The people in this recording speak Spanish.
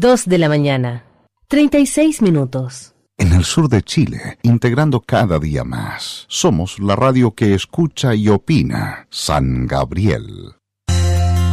2 de la mañana, 36 minutos. En el sur de Chile, integrando cada día más. Somos la radio que escucha y opina. San Gabriel.